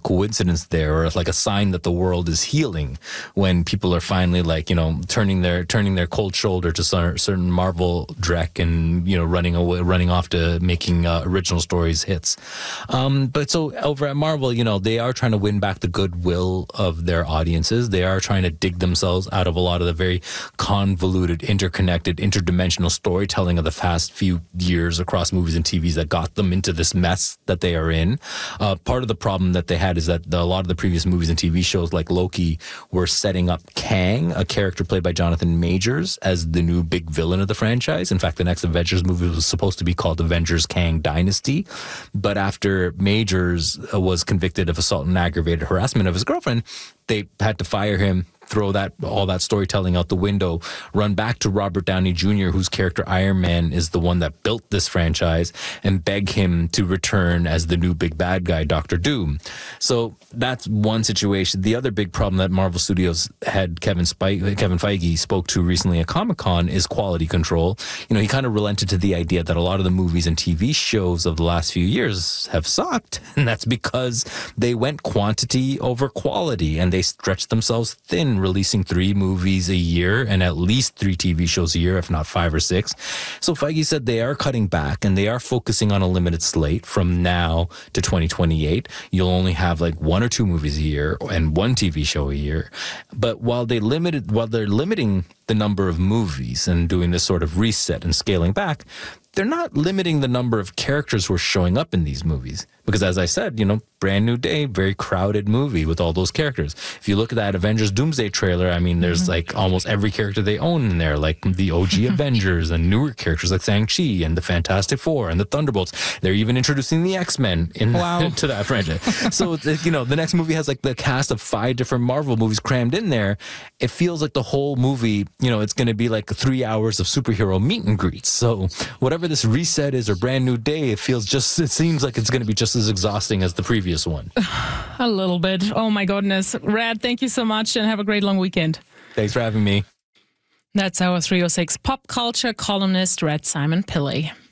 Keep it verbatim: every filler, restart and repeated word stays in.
coincidence there, or like a sign that the world is healing when people are finally like, you know, turning their turning their cold shoulder to certain Marvel dreck and, you know, running away, running off to making uh, original stories hits. Um, but so over at Marvel, you know, they are trying to win back the goodwill of their audiences. They are trying to dig themselves out of a lot of the very convoluted, interconnected, interdimensional storytelling of the past few years across movies and T Vs that got them into this mess that they are in. Uh, part of the problem that they had is that the, a lot of the previous movies and T V shows like Loki were setting up Kang, a character played by Jonathan Majors, as the new big villain of the franchise. In fact, the next Avengers movie was supposed to be called Avengers Kang Dynasty. But after Majors was convicted of assault and aggravated harassment of his girlfriend, they had to fire him, throw that all that storytelling out the window, run back to Robert Downey Junior, whose character Iron Man is the one that built this franchise, and beg him to return as the new big bad guy, Doctor Doom. So that's one situation. The other big problem that Marvel Studios head Kevin Spike, Kevin Feige spoke to recently at Comic-Con is quality control. You know, he kind of relented to the idea that a lot of the movies and T V shows of the last few years have sucked, and that's because they went quantity over quality, and they stretched themselves thin, releasing three movies a year and at least three T V shows a year, if not five or six. So Feige said they are cutting back and they are focusing on a limited slate from now to twenty twenty-eight. You'll only have like one or two movies a year and one T V show a year. But while they limited, while they're limiting the number of movies and doing this sort of reset and scaling back, they're not limiting the number of characters who are showing up in these movies. Because as I said, you know, brand new day, very crowded movie with all those characters. If you look at that Avengers Doomsday trailer, I mean, there's mm-hmm. like almost every character they own in there, like the O G Avengers and newer characters like Shang-Chi and the Fantastic Four and the Thunderbolts. They're even introducing the X-Men in wow. to that franchise. So, you know, the next movie has like the cast of five different Marvel movies crammed in there. It feels like the whole movie, you know, it's going to be like three hours of superhero meet and greets. So whatever this reset is or brand new day, it feels just, it seems like it's going to be just as exhausting as the previous one. A little bit. Oh my goodness. Rad, thank you so much and have a great long weekend. Thanks for having me. That's our three oh six pop culture columnist, Rad Simon Pillay.